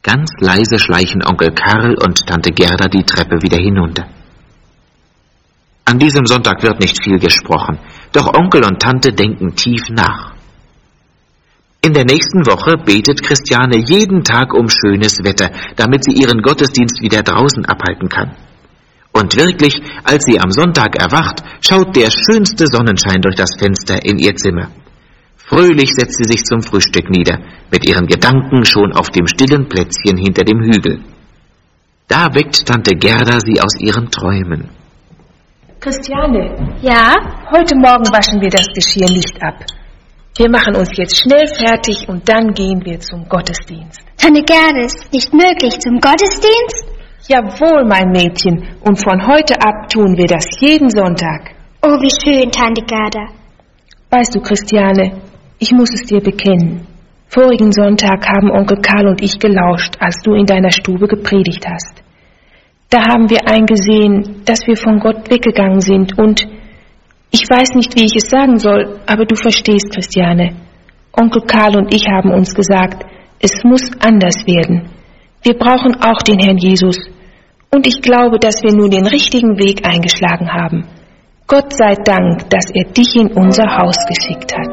Ganz leise schleichen Onkel Karl und Tante Gerda die Treppe wieder hinunter. An diesem Sonntag wird nicht viel gesprochen, doch Onkel und Tante denken tief nach. In der nächsten Woche betet Christiane jeden Tag um schönes Wetter, damit sie ihren Gottesdienst wieder draußen abhalten kann. Und wirklich, als sie am Sonntag erwacht, schaut der schönste Sonnenschein durch das Fenster in ihr Zimmer. Fröhlich setzt sie sich zum Frühstück nieder, mit ihren Gedanken schon auf dem stillen Plätzchen hinter dem Hügel. Da weckt Tante Gerda sie aus ihren Träumen. Christiane. Ja? Heute Morgen waschen wir das Geschirr nicht ab. Wir machen uns jetzt schnell fertig und dann gehen wir zum Gottesdienst. Tante Gerda, ist nicht möglich zum Gottesdienst? Jawohl, mein Mädchen. Und von heute ab tun wir das jeden Sonntag. Oh, wie schön, Tante Gerda. Weißt du, Christiane, ich muss es dir bekennen. Vorigen Sonntag haben Onkel Karl und ich gelauscht, als du in deiner Stube gepredigt hast. Da haben wir eingesehen, dass wir von Gott weggegangen sind und ich weiß nicht, wie ich es sagen soll, aber du verstehst, Christiane. Onkel Karl und ich haben uns gesagt, es muss anders werden. Wir brauchen auch den Herrn Jesus. Und ich glaube, dass wir nun den richtigen Weg eingeschlagen haben. Gott sei Dank, dass er dich in unser Haus geschickt hat.